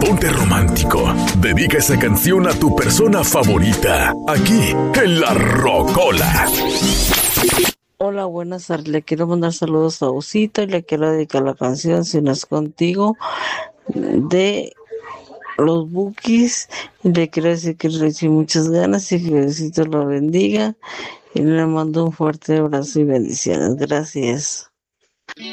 Ponte romántico. Dedica esa canción a tu persona favorita. Aquí, en La Rocola. Hola, buenas tardes. Le quiero mandar saludos a Osita y le quiero dedicar la canción Si no es contigo de los Bukis. Y le quiero decir que le eché muchas ganas y que Diosito lo bendiga. Y le mando un fuerte abrazo y bendiciones. Gracias.